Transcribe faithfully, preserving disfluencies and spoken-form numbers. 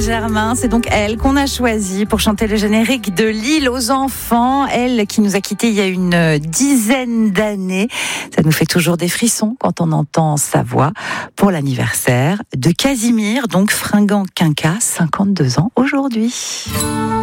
Germain, c'est donc elle qu'on a choisie pour chanter le générique de L'île aux enfants. Elle qui nous a quittés il y a une dizaine d'années. Ça nous fait toujours des frissons quand on entend sa voix pour l'anniversaire de Casimir, donc fringant quinca, cinquante-deux ans aujourd'hui.